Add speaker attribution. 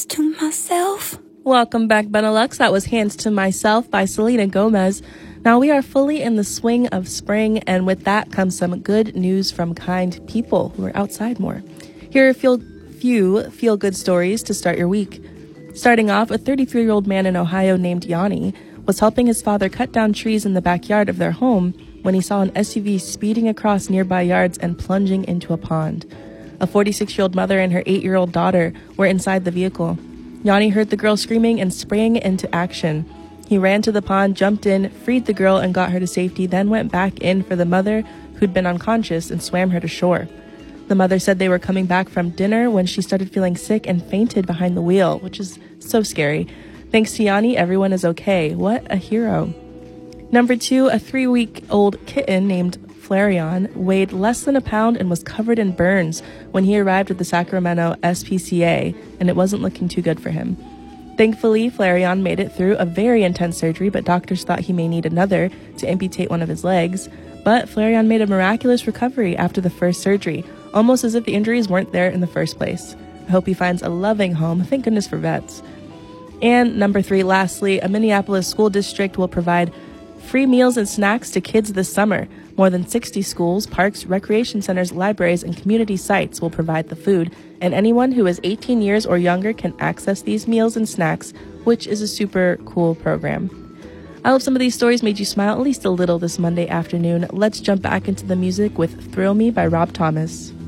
Speaker 1: hands to myself.
Speaker 2: Welcome back, Benelux. That was Hands to Myself by Selena Gomez. Now we are fully in the swing of spring, and with that comes some good news from kind people who are outside more. Here are a few feel-good stories to start your week. Starting off, a 33-year-old man in Ohio named Yanni was helping his father cut down trees in the backyard of their home when he saw an SUV speeding across nearby yards and plunging into a pond. A 46-year-old mother and her 8-year-old daughter were inside the vehicle. Yanni heard the girl screaming and sprang into action. He ran to the pond, jumped in, freed the girl, and got her to safety, then went back in for the mother, who'd been unconscious, and swam her to shore. The mother said they were coming back from dinner when she started feeling sick and fainted behind the wheel, which is so scary. Thanks to Yanni, everyone is okay. What a hero. Number 2, a 3-week-old kitten named Flareon weighed less than a pound and was covered in burns when he arrived at the Sacramento SPCA, and it wasn't looking too good for him. Thankfully, Flareon made it through a very intense surgery, but doctors thought he may need another to amputate one of his legs. But Flareon made a miraculous recovery after the first surgery, almost as if the injuries weren't there in the first place. I hope he finds a loving home. Thank goodness for vets. And number 3, lastly, a Minneapolis school district will provide free meals and snacks to kids this summer. More than 60 schools, parks, recreation centers, libraries, and community sites will provide the food, and anyone who is 18 years or younger can access these meals and snacks, which is a super cool program. I hope some of these stories made you smile at least a little this Monday afternoon. Let's jump back into the music with Thrill Me by Rob Thomas.